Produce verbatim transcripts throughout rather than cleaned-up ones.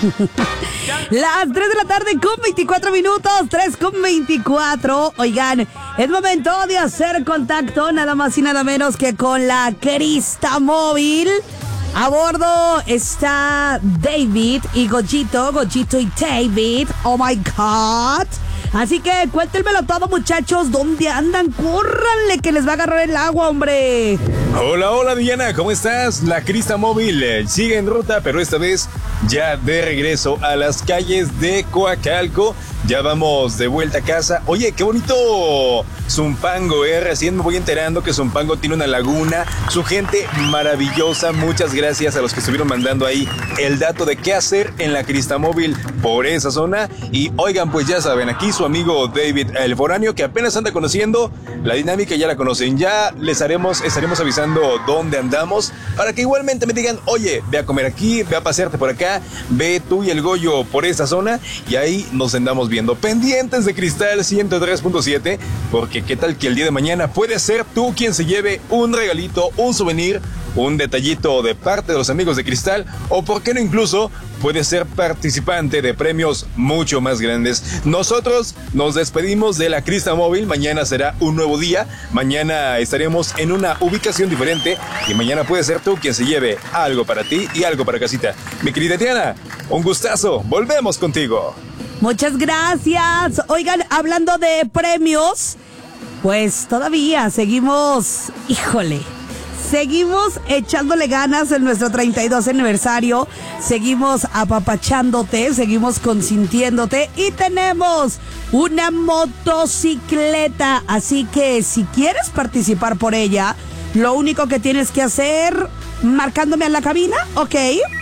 Las tres de la tarde con veinticuatro minutos, tres con veinticuatro. Oigan, es momento de hacer contacto nada más y nada menos que con la Crista Móvil. A bordo está David y Goyito, Goyito y David. Oh my God. Así que cuéntenmelo todo, muchachos. ¿Dónde andan? ¡Córranle que les va a agarrar el agua, hombre! Hola, hola Diana, ¿cómo estás? La Crista Móvil eh, sigue en ruta, pero esta vez ya de regreso a las calles de Coacalco. Ya vamos de vuelta a casa. Oye, qué bonito Zumpango, eh. Recién me voy enterando que Zumpango tiene una laguna. Su gente maravillosa. Muchas gracias a los que estuvieron mandando ahí el dato de qué hacer en la Crista Móvil por esa zona. Y oigan, pues ya saben, aquí su amigo David el Foráneo, que apenas anda conociendo la dinámica, ya la conocen. Ya les haremos, estaremos avisando dónde andamos para que igualmente me digan, oye, ve a comer aquí, ve a pasearte por acá, ve tú y el Goyo por esta zona y ahí nos andamos viendo. Pendientes de Cristal ciento tres punto siete, porque qué tal que el día de mañana puede ser tú quien se lleve un regalito, un souvenir, un detallito de parte de los amigos de Cristal, o por qué no incluso puede ser participante de premios mucho más grandes. Nosotros nos despedimos de la Crista Móvil. Mañana será un nuevo día. Mañana estaremos en una ubicación diferente y mañana puede ser tú quien se lleve algo para ti y algo para casita. Mi querida Diana, un gustazo. Volvemos contigo. Muchas gracias. Oigan, hablando de premios, pues todavía seguimos, híjole, seguimos echándole ganas en nuestro treinta y dos aniversario, seguimos apapachándote, seguimos consintiéndote y tenemos una motocicleta, así que si quieres participar por ella, lo único que tienes que hacer, marcándome a la cabina, ok,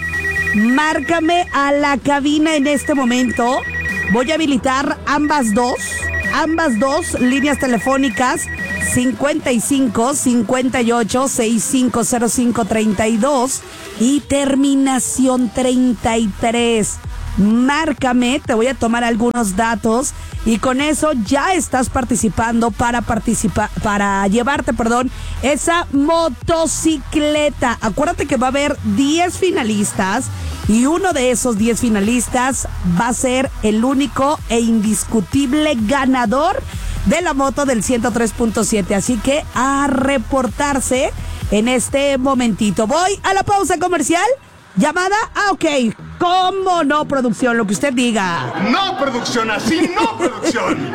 márcame a la cabina en este momento. Voy a habilitar ambas dos, ambas dos líneas telefónicas, cincuenta y cinco, cincuenta y ocho, sesenta y cinco cero cinco, treinta y dos y terminación treinta y tres. Márcame, te voy a tomar algunos datos y con eso ya estás participando para participar, para llevarte, perdón, esa motocicleta. Acuérdate que va a haber diez finalistas y uno de esos diez finalistas va a ser el único e indiscutible ganador de la moto del ciento tres punto siete. Así que a reportarse en este momentito. Voy a la pausa comercial. ¿Llamada? Ah, ok. ¿Cómo no, producción? Lo que usted diga. No, producción, así no, producción.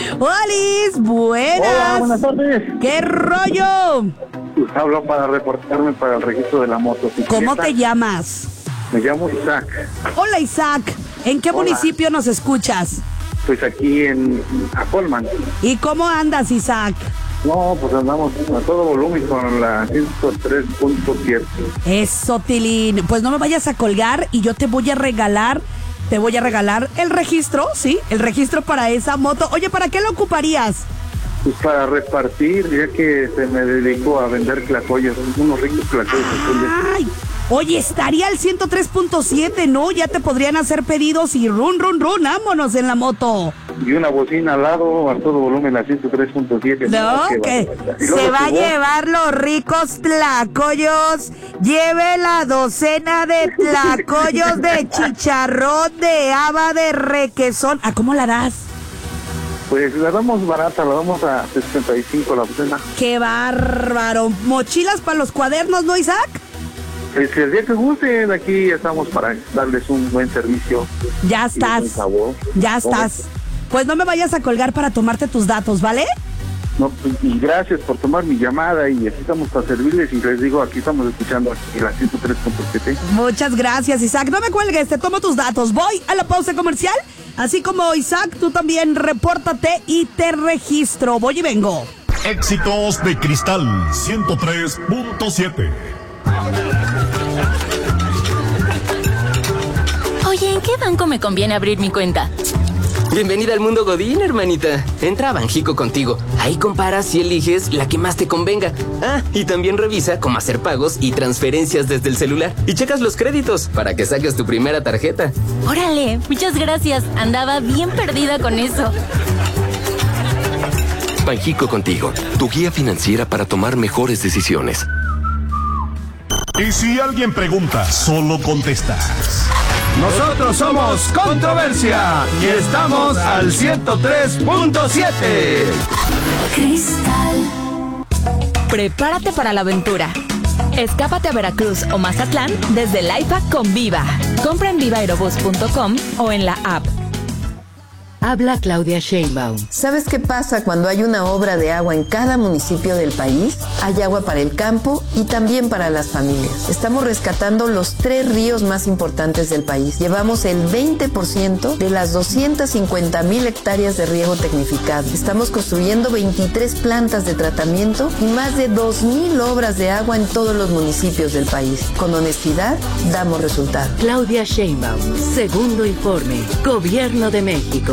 ¡Olis! Buenas. Hola, buenas tardes. ¿Qué rollo? Pues hablo para reportarme para el registro de la motocicleta. ¿Cómo te llamas? Me llamo Isaac. Hola, Isaac. ¿En qué Hola. municipio nos escuchas? Pues aquí en Acolman. ¿Y cómo andas, Isaac? No, pues andamos a todo volumen con la ciento tres punto siete. Eso, Tilín. Pues no me vayas a colgar y yo te voy a regalar, te voy a regalar el registro, ¿sí? El registro para esa moto. Oye, ¿para qué lo ocuparías? Pues para repartir, ya que se me dedicó a vender clacoyos, unos ricos clacoyos. Ay, oye, estaría el ciento tres punto siete, ¿no? Ya te podrían hacer pedidos y run, run, run, vámonos en la moto. Y una bocina al lado, a todo volumen, la ciento tres punto siete. No, que se va a llevar los ricos tlacoyos. Lleve la docena de tlacoyos de chicharrón, de haba, de requesón. ¿A cómo la harás? Pues la damos barata, la damos a sesenta y cinco la docena. ¡Qué bárbaro! ¿Mochilas para los cuadernos, no, Isaac? Pues el día que gusten, aquí estamos para darles un buen servicio. Ya estás. Un sabor. Ya estás. Pues no me vayas a colgar para tomarte tus datos, ¿vale? No, pues, y gracias por tomar mi llamada y aquí estamos para servirles y les digo, aquí estamos escuchando aquí la ciento tres punto siete. Muchas gracias, Isaac. No me cuelgues, te tomo tus datos. Voy a la pausa comercial. Así como Isaac, tú también repórtate y te registro. Voy y vengo. Éxitos de Cristal ciento tres punto siete. Oye, ¿en qué banco me conviene abrir mi cuenta? Bienvenida al mundo Godín, hermanita. Entra a Banjico contigo. Ahí comparas y eliges la que más te convenga. Ah, y también revisa cómo hacer pagos y transferencias desde el celular. Y checas los créditos para que saques tu primera tarjeta. Órale, muchas gracias. Andaba bien perdida con eso. Banjico contigo, tu guía financiera para tomar mejores decisiones. Y si alguien pregunta, solo contestas. Nosotros somos Controversia y estamos al ciento tres punto siete. Cristal. Prepárate para la aventura. Escápate a Veracruz o Mazatlán desde el AIFA con Viva. Compra en viva aerobús punto com o en la app. Habla Claudia Sheinbaum. ¿Sabes qué pasa cuando hay una obra de agua en cada municipio del país? Hay agua para el campo y también para las familias. Estamos rescatando los tres ríos más importantes del país. Llevamos el veinte por ciento de las doscientas cincuenta mil hectáreas de riego tecnificado. Estamos construyendo veintitrés plantas de tratamiento y más de dos mil obras de agua en todos los municipios del país. Con honestidad, damos resultados. Claudia Sheinbaum, segundo informe, Gobierno de México.